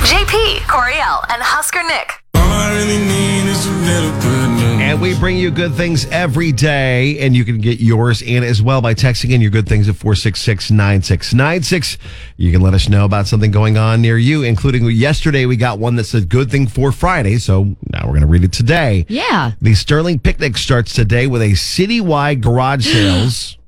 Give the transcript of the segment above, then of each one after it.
JP, Coriel, and Husker Nick. All I really need is a little good news. And we bring you good things every day, and you can get yours in as well by texting in your good things at 466-9696. You can let us know about something going on near you, including yesterday we got one that said good thing for Friday, so now we're going to read it today. Yeah. The Sterling Picnic starts today with a citywide garage sales.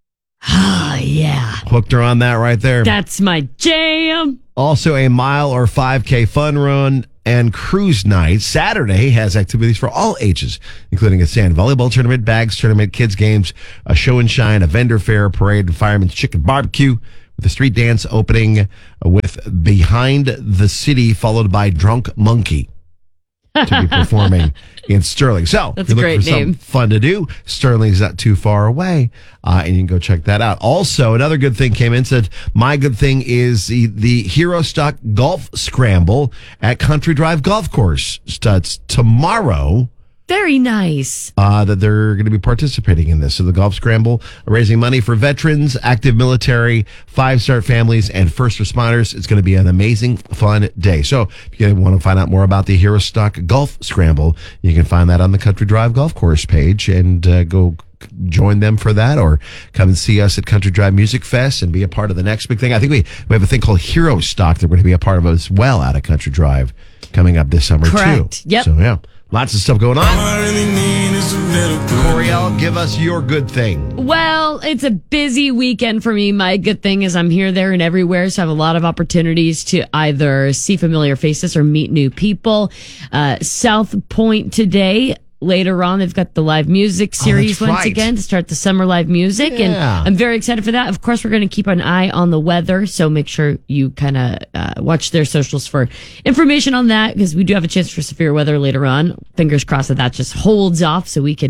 Oh, yeah. Hooked her on that right there. That's my jam. Also a mile or 5K fun run and cruise night. Saturday has activities for all ages, including a sand volleyball tournament, bags tournament, kids games, a show and shine, a vendor fair, parade, and fireman's chicken barbecue, with a street dance opening with Behind the City, followed by Drunk Monkey to be performing in Sterling. So That's if you're a looking great for something name. fun to do, Sterling's not too far away, and you can go check that out. Also, another good thing came in, said, my good thing is the Hero Stock Golf Scramble at Country Drive Golf Course. Starts tomorrow. Very nice. That they're going to be participating in this. So the Golf Scramble, raising money for veterans, active military, 5-star families, and first responders. It's going to be an amazing, fun day. So if you want to find out more about the Hero Stock Golf Scramble, you can find that on the Country Drive Golf Course page and go join them for that, or come and see us at Country Drive Music Fest and be a part of the next big thing. I think we have a thing called Hero Stock that we're going to be a part of as well out of Country Drive coming up this summer Correct. too. Yep. So yeah. Lots of stuff going All on. I really need is a little good Coriel, give us your good thing. Well, it's a busy weekend for me. My good thing is I'm here, there, and everywhere, so I have a lot of opportunities to either see familiar faces or meet new people. South Point today. Later on, they've got the live music series that's once right. again to start the summer live music. Yeah. And I'm very excited for that. Of course, we're going to keep an eye on the weather. So make sure you kind of watch their socials for information on that, because we do have a chance for severe weather later on. Fingers crossed that just holds off so we can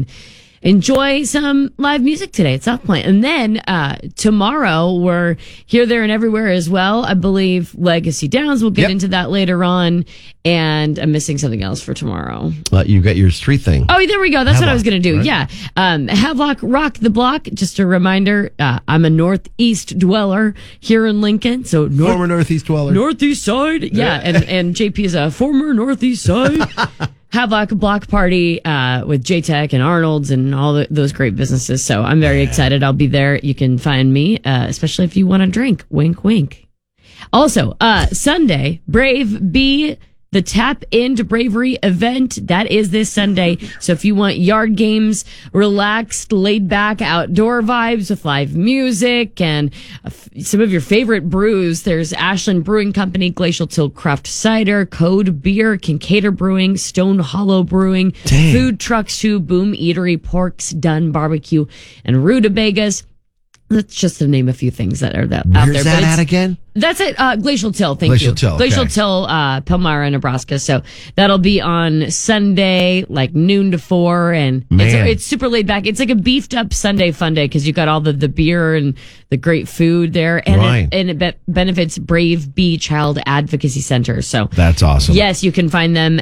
enjoy some live music today at South Point. And then tomorrow, we're here, there, and everywhere as well. I believe Legacy Downs. We'll get into that later on. And I'm missing something else for tomorrow. You got your street thing. Oh, there we go. That's what I was going to do. right? Yeah. Havelock Rock the Block. Just a reminder, I'm a Northeast dweller here in Lincoln. So Former Northeast dweller. Northeast side. Yeah. And JP is a former Northeast side. Havelock Block Party with JTech and Arnold's and all those great businesses. So I'm very excited. I'll be there. You can find me, especially if you want to drink. Wink, wink. Also, Sunday, Brave Bee, the Tap Into Bravery event. That is this Sunday. So if you want yard games, relaxed, laid back, outdoor vibes with live music and some of your favorite brews, there's Ashland Brewing Company, Glacial Till Craft Cider, Code Beer, Kincaid Brewing, Stone Hollow Brewing, Food Trucks too, Boom Eatery, Pork's Done Barbecue, and Rutabagas. That's just to name a few things that are out there. Where's that at again? That's it. Glacial Till. Thank Glacial you. Till, Glacial okay. Till, Palmyra, Nebraska. So that'll be on Sunday, like noon to 4. And it's super laid back. It's like a beefed up Sunday fun day because you got all the beer and the great food there. And it benefits Brave Bee Child Advocacy Center. So that's awesome. yes, you can find them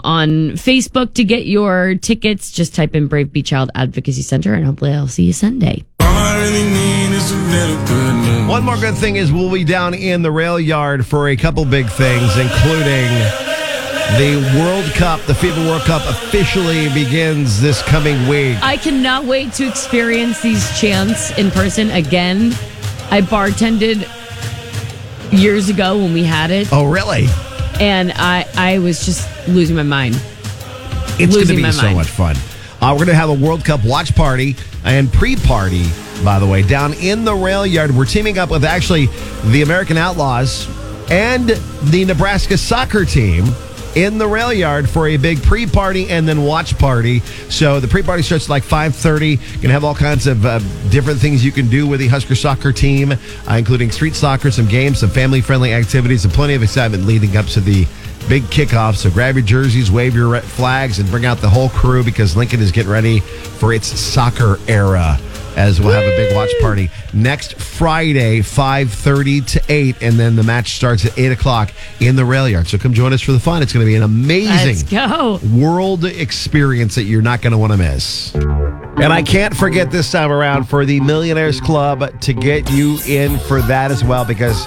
on Facebook to get your tickets. Just type in Brave Bee Child Advocacy Center and hopefully I'll see you Sunday. All I really need is a little good news. One more good thing is we'll be down in the rail yard for a couple big things, including the World Cup. The FIFA World Cup officially begins this coming week. I cannot wait to experience these chants in person again. I bartended years ago when we had it, Oh, really? and I was just losing my mind. It's going to Losing be my so mind. much fun. We're going to have a World Cup watch party and pre-party, by the way, down in the rail yard. We're teaming up with actually the American Outlaws and the Nebraska soccer team in the rail yard for a big pre-party and then watch party. So the pre-party starts at like 5:30. You're going to have all kinds of different things you can do with the Husker soccer team, including street soccer, some games, some family-friendly activities, and plenty of excitement leading up to the big kickoff. So grab your jerseys, wave your red flags, and bring out the whole crew because Lincoln is getting ready for its soccer era, as we'll have a big watch party next Friday, 5:30 to 8, and then the match starts at 8 o'clock in the rail yard. So come join us for the fun. It's going to be an Let's amazing go. world experience that you're not going to want to miss. And I can't forget this time around for the Millionaires Club to get you in for that as well, because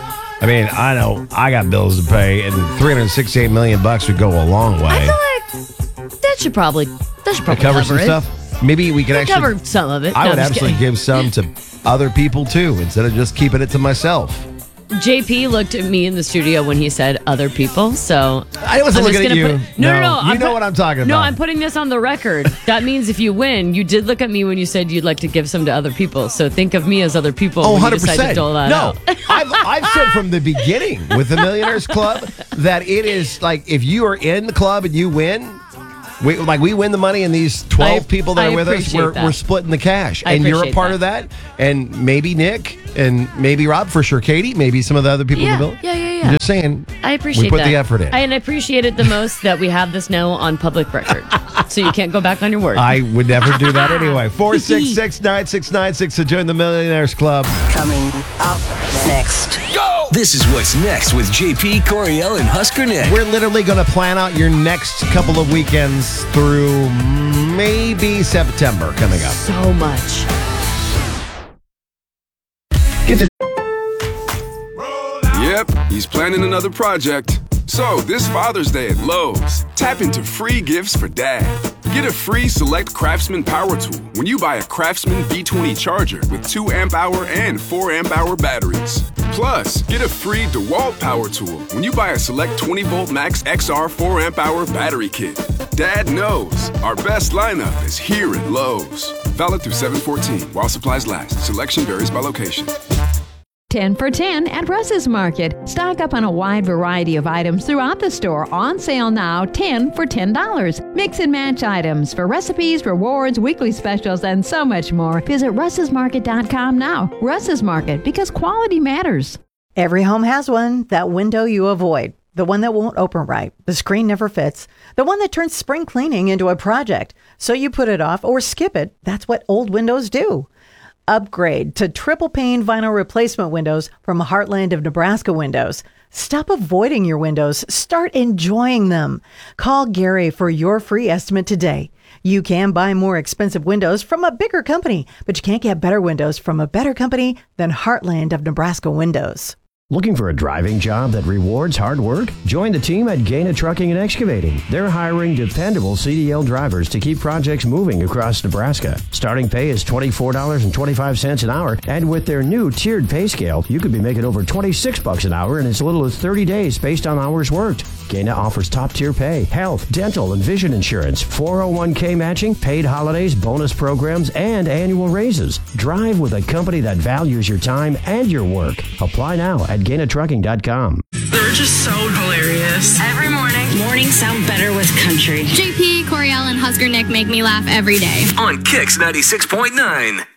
I mean, I know I got bills to pay, and $368 million would go a long way. I feel like that should probably Cover some it. stuff. Maybe we could actually cover some of it. I No, would I'm just absolutely kidding. give some to other people too, instead of just keeping it to myself. JP looked at me in the studio when he said other people, so I wasn't I'm just looking at gonna you. put- No. You know what I'm talking about. No, I'm putting this on the record. That means if you win, you did look at me when you said you'd like to give some to other people. So think of me as other people Oh, when 100%. you decide to dole that No, out. I've said from the beginning with the Millionaires Club that it is like if you are in the club and you win, we win the money, and these 12 people that I are with us, appreciate that. we're splitting the cash. I And you're a appreciate part that. of that. And maybe Nick and maybe Rob, for sure, Katie, maybe some of the other people in the building. Yeah. I'm just saying, I appreciate we put that. the effort in. And I appreciate it the most that we have this now on public record. So you can't go back on your word. I would never do that anyway. 466-9696 to join the Millionaires Club. Coming up next. This is what's next with JP, Coriel, and Husker Nick. We're literally going to plan out your next couple of weekends through maybe September coming up. so much. Yep, he's planning another project. So, this Father's Day at Lowe's, tap into free gifts for Dad. Get a free Select Craftsman power tool when you buy a Craftsman V20 charger with 2 amp-hour and 4 amp-hour batteries. Plus, get a free DeWalt power tool when you buy a Select 20-volt Max XR 4 amp-hour battery kit. Dad knows our best lineup is here at Lowe's. Valid through 7/14 while supplies last. Selection varies by location. 10 for 10 at Russ's Market. Stock up on a wide variety of items throughout the store. On sale now, 10 for $10. Mix and match items for recipes, rewards, weekly specials, and so much more. Visit russesmarket.com now. Russ's Market, because quality matters. Every home has one, that window you avoid. The one that won't open right. The screen never fits. The one that turns spring cleaning into a project. So you put it off or skip it. That's what old windows do. Upgrade to triple pane vinyl replacement windows from Heartland of Nebraska Windows. Stop avoiding your windows. Start enjoying them. Call Gary for your free estimate today. You can buy more expensive windows from a bigger company, but you can't get better windows from a better company than Heartland of Nebraska Windows. Looking for a driving job that rewards hard work? Join the team at Gaina Trucking and Excavating. They're hiring dependable CDL drivers to keep projects moving across Nebraska. Starting pay is $24.25 an hour, and with their new tiered pay scale, you could be making over $26 an hour in as little as 30 days based on hours worked. Gaina offers top-tier pay, health, dental, and vision insurance, 401k matching, paid holidays, bonus programs, and annual raises. Drive with a company that values your time and your work. Apply now at GainaTrucking.com. They're just so hilarious. Every morning. Mornings sound better with country. JP, Coriel, and Husker Nick make me laugh every day. On Kix 96.9.